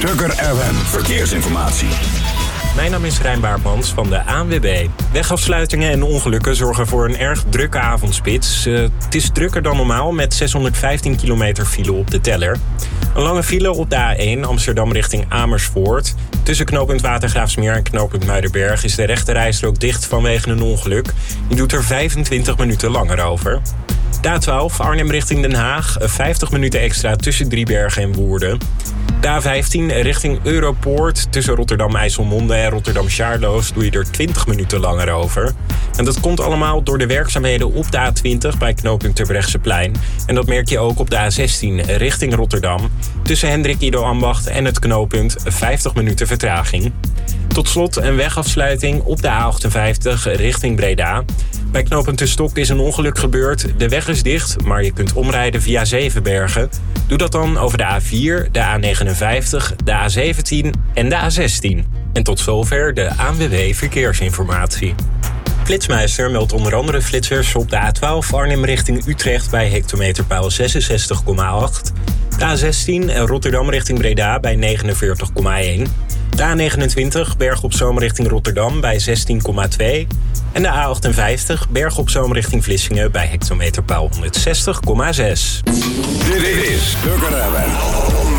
Tukker FM. Verkeersinformatie. Mijn naam is Rijn Baartmans van de ANWB. Wegafsluitingen en ongelukken zorgen voor een erg drukke avondspits. Het is drukker dan normaal met 615 kilometer file op de teller. Een lange file op de A1 Amsterdam richting Amersfoort. Tussen knooppunt Watergraafsmeer en knooppunt Muidenberg is de rechterrijstrook dicht vanwege een ongeluk. Die doet er 25 minuten langer over. De A12 Arnhem richting Den Haag, 50 minuten extra tussen Driebergen en Woerden. De A15 richting Europoort tussen Rotterdam-IJsselmonde en Rotterdam-Sjaarloos doe je er 20 minuten langer over. En dat komt allemaal door de werkzaamheden op de A20 bij knooppunt Terbrechtseplein. En dat merk je ook op de A16 richting Rotterdam. Tussen Hendrik Ido Ambacht en het knooppunt 50 minuten vertraging. Tot slot een wegafsluiting op de A58 richting Breda. Bij knooppunt Te Stok is een ongeluk gebeurd. De weg is dicht, maar je kunt omrijden via Zevenbergen. Doe dat dan over de A4, de A59, de A17 en de A16. En tot zover de ANWB Verkeersinformatie. Flitsmeister meldt onder andere flitsers op de A12 Arnhem richting Utrecht bij hectometerpaal 66,8. De A16 Rotterdam richting Breda bij 49,1. De A29 Berg op Zoom richting Rotterdam bij 16,2. En de A58 Berg op Zoom richting Vlissingen bij hectometerpaal 160,6. Dit is Tukker FM.